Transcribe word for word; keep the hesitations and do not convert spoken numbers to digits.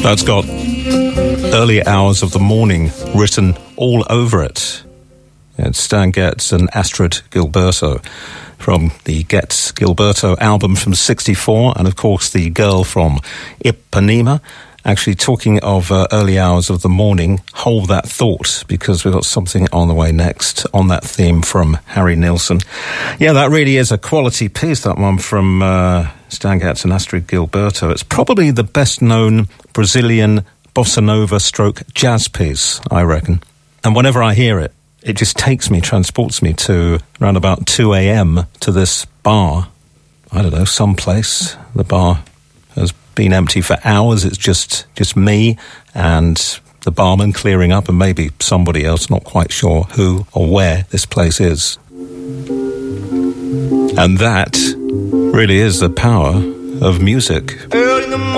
That's got Early Hours of the Morning written all over it. It's Stan Getz and Astrid Gilberto from the Getz Gilberto album from sixty-four, and of course the girl from Ipanema. Actually, talking of uh, early hours of the morning, hold that thought, because we've got something on the way next on that theme from Harry Nilsson. Yeah, that really is a quality piece, that one from uh, Stan Getz and Astrid Gilberto. It's probably the best-known Brazilian bossa nova stroke jazz piece, I reckon. And whenever I hear it, it just takes me, transports me to around about two a.m. to this bar. I don't know, someplace. The bar has been empty for hours. It's just just me and the barman clearing up, and maybe somebody else, not quite sure who or where this place is. And that really is the power of music.